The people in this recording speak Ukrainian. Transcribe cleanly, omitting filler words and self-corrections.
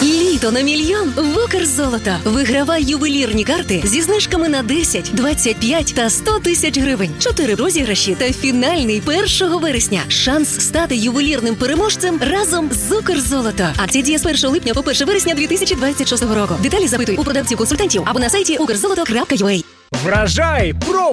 Літо на мільйон в Укрзолото. Вигравай ювелірні карти зі знижками на 10, 25 та 100 тисяч гривень. 4 розіграші та фінальний 1 вересня. Шанс стати ювелірним переможцем разом з Укрзолото. Акція діє з 1 липня по 1 вересня 2026 року. Деталі запитуй у продавців-консультантів або на сайті ukrzoloto.ua. Вражай! Пробуй!